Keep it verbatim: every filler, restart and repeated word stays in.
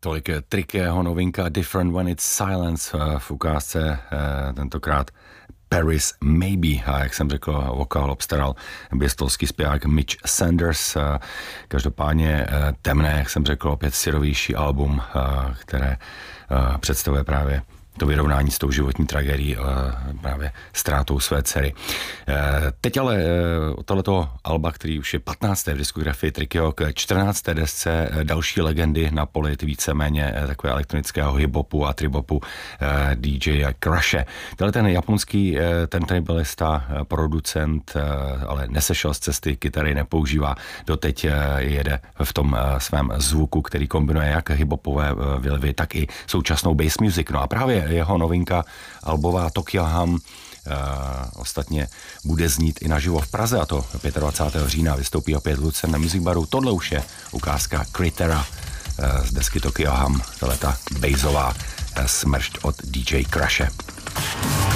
Tolik Trickyho novinka Different When It's Silence v ukázce tentokrát Paris Maybe, a jak jsem řekl, vokál obstaral běstolský zpěvák Mitch Sanders. Každopádně temné, jak jsem řekl, opět syrovější album, které představuje právě to vyrovnání s tou životní tragédií, právě ztrátou své dcery. Teď ale tohleto alba, který už je patnácté v diskografii Trickyho, k čtrnácté desce další legendy na poli víceméně takové elektronického hip-hopu a trip-hopu D J Crushe. Tenhle ten japonský turntablista, producent, ale nesešel z cesty, kytary nepoužívá, doteď jede v tom svém zvuku, který kombinuje jak hip-hopové vlivy, tak i současnou bass music. No a právě jeho novinka albová Tokyo Ham uh, ostatně bude znít i naživo v Praze, a to dvacátého pátého října vystoupí opět Lucen na Music Baru. Tohle už je ukázka Crittera uh, z desky Tokyo Ham, tato bassová uh, smršť od D J Crushe.